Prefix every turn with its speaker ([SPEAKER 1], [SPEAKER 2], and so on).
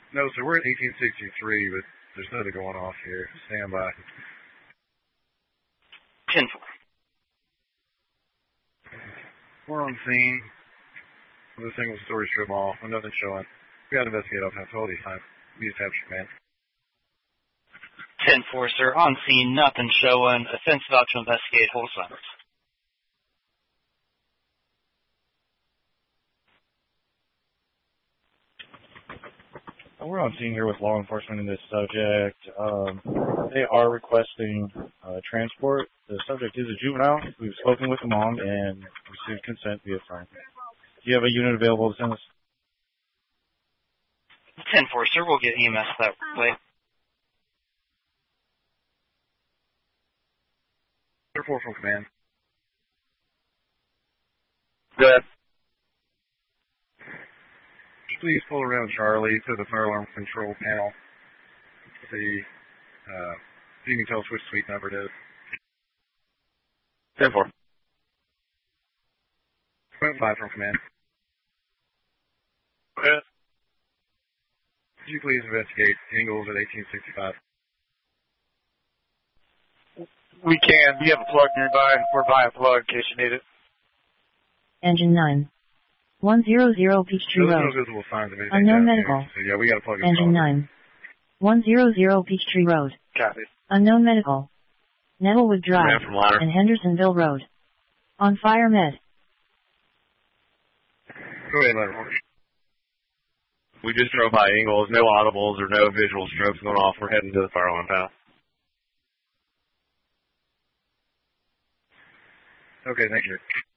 [SPEAKER 1] No, sir, we're at 1863, but there's nothing going off here. Stand by.
[SPEAKER 2] 10-4.
[SPEAKER 1] We're on scene. With a single story strip mall. With nothing showing. We got to investigate up until these time. We just have command.
[SPEAKER 2] 10-4, sir. On scene, nothing showing. Offense about to investigate. Hold silence.
[SPEAKER 3] We're on scene here with law enforcement in this subject. They are requesting transport. The subject is a juvenile. We've spoken with the mom and received consent via phone. Do you have a unit available to send us?
[SPEAKER 2] 10-4, sir. We'll get EMS that way.
[SPEAKER 1] 4 from command.
[SPEAKER 4] Go ahead.
[SPEAKER 1] Please pull around Charlie to the fire alarm control panel. See if you can tell us which suite number it is.
[SPEAKER 4] 10-4.
[SPEAKER 1] 5 from command.
[SPEAKER 4] Go ahead.
[SPEAKER 1] Could you please investigate Ingalls at 1865?
[SPEAKER 4] We can. We have a plug nearby. We're by a plug in case you need it.
[SPEAKER 5] Engine 9. 100 Peachtree
[SPEAKER 1] There's
[SPEAKER 5] Road.
[SPEAKER 1] no visible signs of anything
[SPEAKER 5] Unknown
[SPEAKER 1] down
[SPEAKER 5] medical.
[SPEAKER 1] here. So yeah, we got to plug in.
[SPEAKER 5] Engine 9. 100 Peachtree Road.
[SPEAKER 4] Copy.
[SPEAKER 5] Unknown medical. Nettlewood Drive
[SPEAKER 4] Man from ladder.
[SPEAKER 5] and Hendersonville Road. On fire med.
[SPEAKER 1] Go ahead, let her.
[SPEAKER 4] We just drove by Ingalls. No audibles or no visual strobes going off. We're heading to the fire alarm path.
[SPEAKER 1] Okay, thank you.